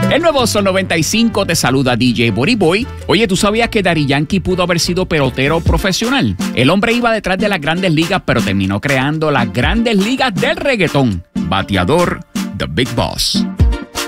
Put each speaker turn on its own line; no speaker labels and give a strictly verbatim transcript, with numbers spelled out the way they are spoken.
El nuevo Sol noventa y cinco te saluda D J Body Boy. Oye, ¿tú sabías que Daddy Yankee pudo haber sido pelotero profesional? El hombre iba detrás de las grandes ligas, pero terminó creando las grandes ligas del reggaetón. Bateador, The Big Boss.